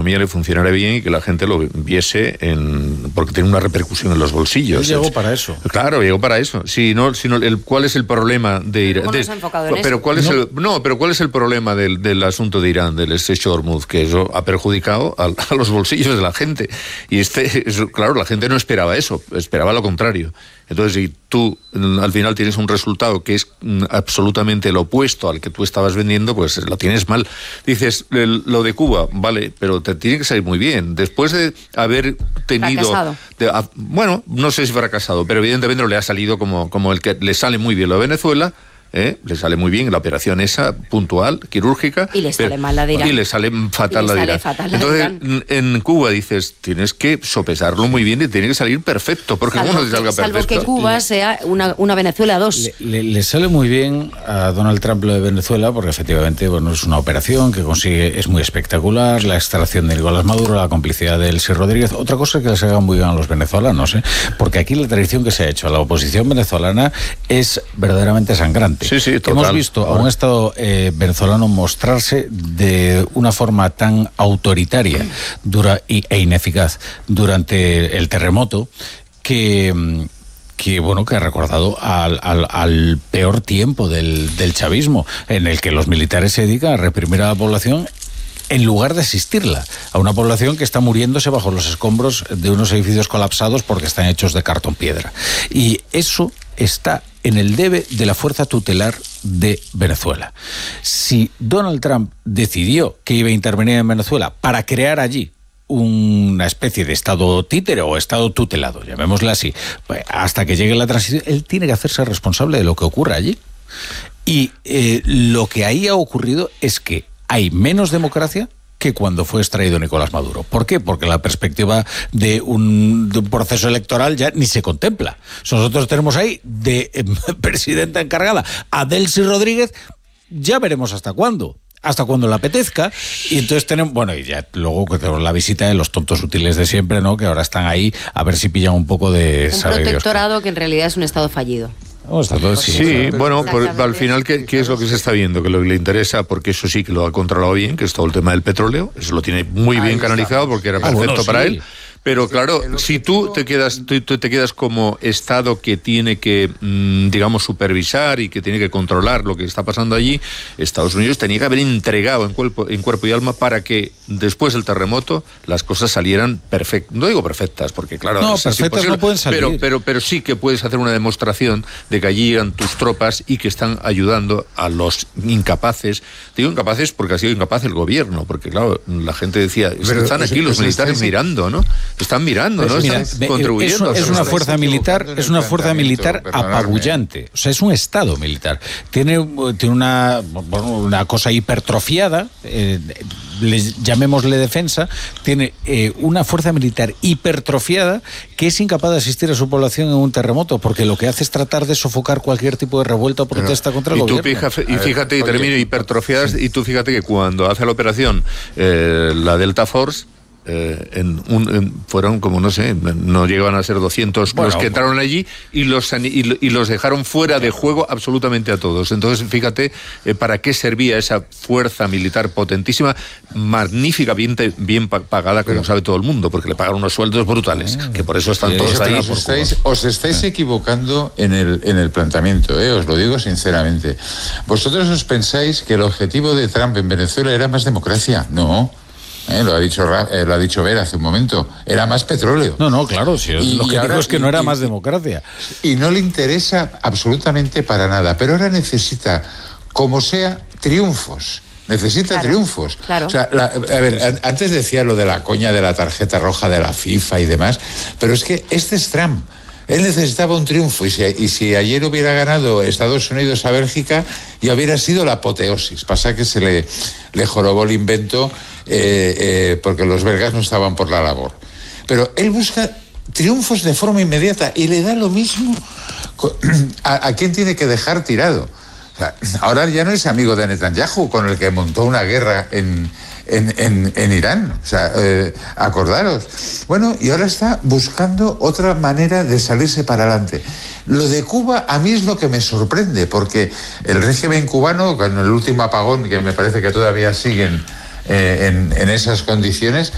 economía le funcionara bien y que la gente lo viese porque tiene una repercusión en los bolsillos. Llegó para eso. Claro, llegó para eso. ¿Cuál es el problema de Irán? ¿Cómo nos ha enfocado en pero eso? ¿cuál es el problema del asunto de Irán, del estrecho de Hormuz? Que eso ha perjudicado a los bolsillos de la gente. Y claro, la gente no esperaba eso, esperaba lo contrario. Entonces, si tú al final tienes un resultado que es absolutamente lo opuesto al que tú estabas vendiendo, pues lo tienes mal. Dices, lo de Cuba, vale, pero te tiene que salir muy bien. Después de haber tenido... Bueno, no sé si fracasado, pero evidentemente le ha salido como el que le sale muy bien lo de Venezuela. Le sale muy bien la operación esa, puntual, quirúrgica. Y le sale mal la de Irán. Y le sale fatal la de Irán. Entonces, en Cuba dices, tienes que sopesarlo muy bien y tiene que salir perfecto, porque como no te salga perfecto. Salvo que Cuba sea una Venezuela 2. Le sale muy bien a Donald Trump lo de Venezuela, porque efectivamente, bueno, es una operación que consigue, es muy espectacular, la extracción de Nicolás Maduro, la complicidad de Elsie Rodríguez. Otra cosa que les haga muy bien a los venezolanos, porque aquí la tradición que se ha hecho a la oposición venezolana es verdaderamente sangrante. Sí, total. Hemos visto a un Estado venezolano mostrarse de una forma tan autoritaria e ineficaz durante el terremoto que ha recordado al peor tiempo del chavismo, en el que los militares se dedican a reprimir a la población en lugar de asistirla, a una población que está muriéndose bajo los escombros de unos edificios colapsados porque están hechos de cartón piedra. Y eso está en el debe de la fuerza tutelar de Venezuela. Si Donald Trump decidió que iba a intervenir en Venezuela para crear allí una especie de estado títere o estado tutelado, llamémosle así, hasta que llegue la transición, él tiene que hacerse responsable de lo que ocurra allí. Y lo que ahí ha ocurrido es que hay menos democracia que cuando fue extraído Nicolás Maduro. ¿Por qué? Porque la perspectiva de un proceso electoral ya ni se contempla. Nosotros tenemos ahí de presidenta encargada a Delcy Rodríguez, ya veremos hasta cuándo le apetezca, y entonces tenemos, y ya luego tenemos la visita de los tontos útiles de siempre, ¿no? Que ahora están ahí a ver si pillan un poco de... Un protectorado que en realidad es un estado fallido. Al final, ¿qué es lo que se está viendo? Que lo que le interesa, porque eso sí que lo ha controlado bien, que es todo el tema del petróleo, eso lo tiene muy bien canalizado porque era perfecto para él. Pero claro, si tú te quedas como Estado que tiene que, digamos, supervisar y que tiene que controlar lo que está pasando allí, Estados Unidos tenía que haber entregado en cuerpo y alma para que después del terremoto las cosas salieran perfectas. No digo perfectas, porque claro, no, perfectas no pueden salir. Pero sí que puedes hacer una demostración de que allí llegan tus tropas y que están ayudando a los incapaces. Digo incapaces porque ha sido incapaz el gobierno, porque claro, la gente decía, están aquí los militares mirando, ¿no? Están mirando, ¿no? Están contribuyendo. Es una fuerza militar apabullante. O sea, es un Estado militar. Tiene una cosa hipertrofiada, llamémosle defensa, tiene una fuerza militar hipertrofiada que es incapaz de asistir a su población en un terremoto, porque lo que hace es tratar de sofocar cualquier tipo de revuelta o protesta contra el gobierno. Fíjate, y termino hipertrofiadas, y tú fíjate que cuando hace la operación la Delta Force, fueron como, no sé, no llegaban a ser 200 los que entraron allí y los dejaron fuera de juego absolutamente a todos. Entonces, fíjate para qué servía esa fuerza militar potentísima, magnífica, bien pagada, como sabe todo el mundo, porque le pagan unos sueldos brutales, que por eso están todos ahí. Os estáis equivocando en el planteamiento, os lo digo sinceramente. Vosotros os pensáis que el objetivo de Trump en Venezuela era más democracia. No. Lo ha dicho Vera hace un momento, era más petróleo. No, claro, sí, lo que digo es que no era más democracia. Y no le interesa absolutamente para nada, pero ahora necesita, como sea, triunfos. Triunfos. Claro. O sea, antes decía lo de la coña de la tarjeta roja de la FIFA y demás, pero es que este es Trump. Él necesitaba un triunfo, y si ayer hubiera ganado Estados Unidos a Bélgica, ya hubiera sido la apoteosis. Pasa que se le jorobó el invento porque los belgas no estaban por la labor. Pero él busca triunfos de forma inmediata y le da lo mismo a quién tiene que dejar tirado. O sea, ahora ya no es amigo de Netanyahu, con el que montó una guerra en Irán, o sea, acordaros. Bueno, y ahora está buscando otra manera de salirse para adelante. Lo de Cuba a mí es lo que me sorprende, porque el régimen cubano, con el último apagón, que me parece que todavía siguen en esas condiciones,